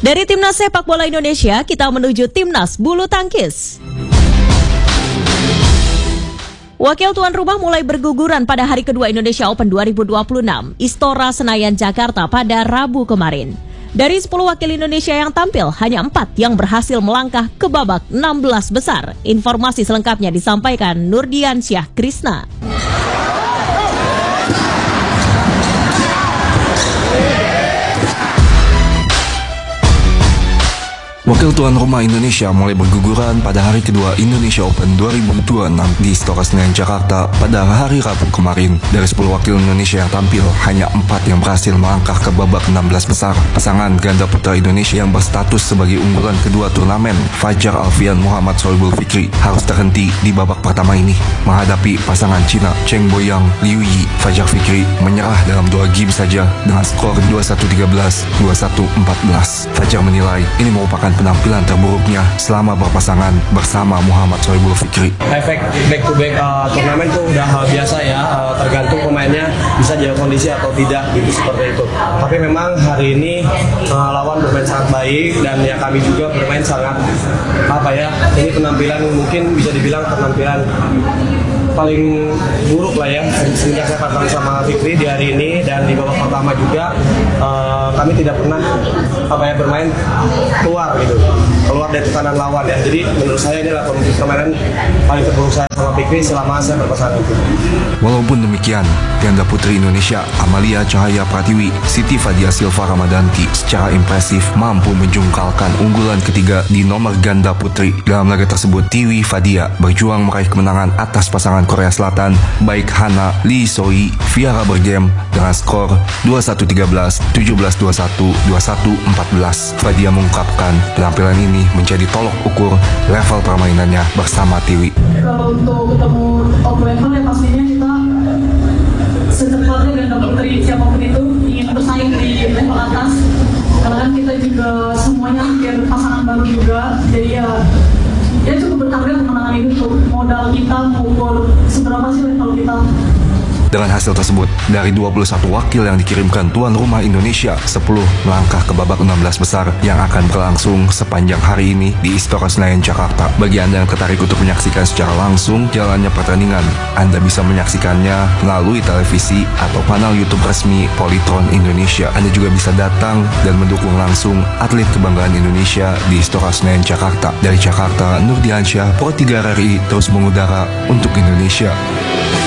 Dari Timnas Sepak Bola Indonesia, kita menuju Timnas Bulu Tangkis. Wakil tuan rumah mulai berguguran pada hari kedua Indonesia Open 2026, Istora Senayan, Jakarta pada Rabu kemarin. Dari 10 wakil Indonesia yang tampil, hanya 4 yang berhasil melangkah ke babak 16 besar. Informasi selengkapnya disampaikan Nurdiansyah Krisna. Wakil tuan rumah Indonesia mulai berguguran pada hari kedua Indonesia Open 2026 di Istora Senayan, Jakarta pada hari Rabu kemarin. Dari 10 wakil Indonesia yang tampil, hanya 4 yang berhasil melangkah ke babak 16 besar. Pasangan ganda putra Indonesia yang berstatus sebagai unggulan kedua turnamen, Fajar Alfian Muhammad Sohibul Fikri, harus terhenti di babak pertama ini. Menghadapi pasangan Cina Cheng Boyang Liu Yi, Fajar Fikri menyerah dalam 2 game saja dengan skor 21-13, 21-14. Fajar menilai ini merupakan penampilan terburuknya selama berpasangan bersama Muhammad Sohibul Fikri. Efek back-to-back turnamen itu udah hal biasa ya, tergantung pemainnya bisa jaga kondisi atau tidak, gitu seperti itu. Tapi memang hari ini lawan bermain sangat baik dan ya kami juga bermain sangat ini penampilan mungkin bisa dibilang penampilan paling buruk lah ya sehingga saya pasangan sama Fikri di hari ini. Dan di babak pertama juga kami tidak pernah bermain keluar dari tekanan lawan ya. Jadi menurut saya ini adalah permainan paling terburuk saya sama Fikri selama saya berpasangan itu. Walaupun demikian, ganda putri Indonesia Amalia Cahaya Pratiwi, Siti Fadia Silva Ramadanti secara impresif mampu menjungkalkan unggulan ketiga di nomor ganda putri. Dalam laga tersebut, Tiwi Fadia berjuang meraih kemenangan atas pasangan Korea Selatan baik Hana Lee Soi via rubber game dengan skor 21-13, 17-21, 21-14. Fadia mengungkapkan penampilan ini menjadi tolok ukur level permainannya bersama Tiwi. Kalau untuk ketemu top level ya pastinya kita secepatnya ganda putri siapapun itu ingin bersaing di level atas. Karena kan kita juga semuanya hampir pasangan baru juga, jadi ya cukup berharga kemenangan ini untuk modal kita mengukur seberapa sih level kita. Dengan hasil tersebut, dari 21 wakil yang dikirimkan tuan rumah Indonesia, 10 melangkah ke babak 16 besar yang akan berlangsung sepanjang hari ini di Istora Senayan, Jakarta. Bagi Anda yang tertarik untuk menyaksikan secara langsung jalannya pertandingan, Anda bisa menyaksikannya melalui televisi atau kanal YouTube resmi Polytron Indonesia. Anda juga bisa datang dan mendukung langsung atlet kebanggaan Indonesia di Istora Senayan, Jakarta. Dari Jakarta, Nurdiansyah, Pro 3 RRI terus mengudara untuk Indonesia.